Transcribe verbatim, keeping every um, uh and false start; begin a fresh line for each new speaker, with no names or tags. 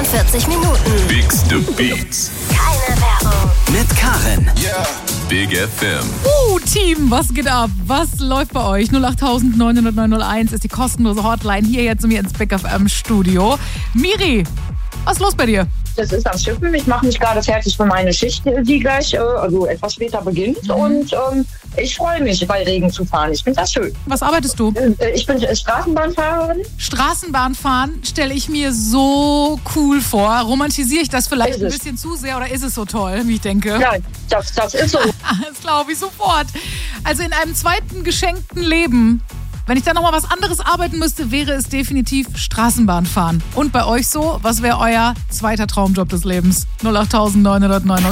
fünfundvierzig Minuten.
Bigste Beats.
Keine Werbung.
Mit Karin. Yeah. Big F M.
Uh, Team, was geht ab? Was läuft bei euch? null acht neun null null neun null eins ist die kostenlose Hotline hier jetzt zu mir ins Big F M Studio. Miri, was ist los bei dir?
Das ist am Schiffen. Ich mache mich gerade fertig für meine Schicht, die gleich, also etwas später beginnt. Mhm. Und ähm, ich freue mich, bei Regen zu fahren. Ich finde das schön.
Was arbeitest du?
Ich bin Straßenbahnfahrerin.
Straßenbahnfahren stelle ich mir so cool vor. Romantisiere ich das vielleicht ein bisschen zu sehr oder ist es so toll, wie ich denke?
Ja, das, das ist so.
Das glaube ich sofort. Also in einem zweiten geschenkten Leben, wenn ich da nochmal was anderes arbeiten müsste, wäre es definitiv Straßenbahnfahren. Und bei euch so, was wäre euer zweiter Traumjob des Lebens? null acht neun null null neun null